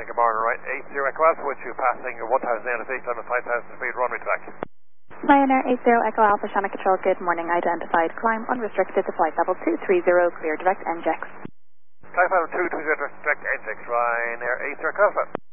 Tank of Barn, right, 80 Echo Alpha with you, passing 1,000 feet on a 5,000 feet runway track. Ryanair 80 Echo Alpha, Shannon Control, good morning, identified, climb unrestricted to flight level 230, clear direct NGEX. Flight level 230 direct NGEX, Ryanair 80 Echo Alpha.